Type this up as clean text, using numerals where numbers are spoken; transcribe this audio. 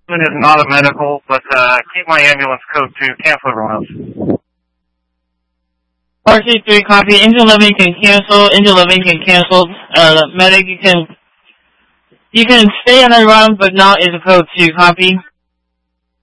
is not a medical, but keep my ambulance code to cancel everyone else. RC3 copy. Engine 11 can cancel. Engine 11 can cancel. Medic, you can stay on the run, but not is a code 2 copy.